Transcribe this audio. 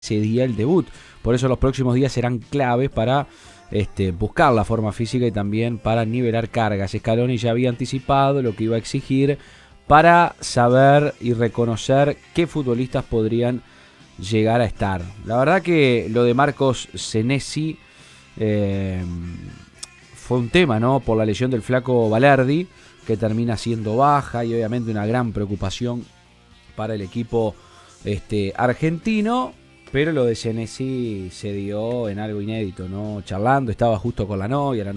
ese día el debut. Por eso los próximos días serán claves para buscar la forma física y también para nivelar cargas. Scaloni ya había anticipado lo que iba a exigir para saber y reconocer qué futbolistas podrían llegar a estar. La verdad que lo de Marcos Senesi fue un tema, ¿no? Por la lesión del flaco Balerdi, que termina siendo baja y obviamente una gran preocupación para el equipo argentino. Pero lo de Senesi se dio en algo inédito, ¿no? Charlando, estaba justo con la novia